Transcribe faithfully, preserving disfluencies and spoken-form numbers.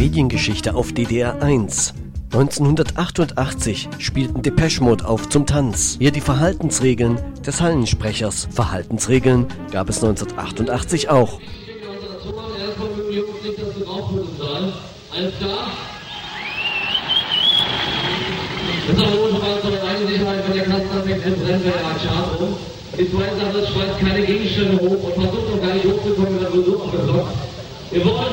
Mediengeschichte auf D D R eins. neunzehnhundertachtundachtzig spielten Depeche Mode auf zum Tanz. Hier die Verhaltensregeln des Hallensprechers. Verhaltensregeln gab es neunzehnhundertachtundachtzig auch. Alles klar? Das ist auch eine Frage von der Sicherheit von der Kassenabwechslung im Brennwerk um. Die zweite Sache ist, schmeißt keine Gegenstände hoch und versucht auch gar nicht hochzukommen, wenn man so abgeblockt. Wir wollen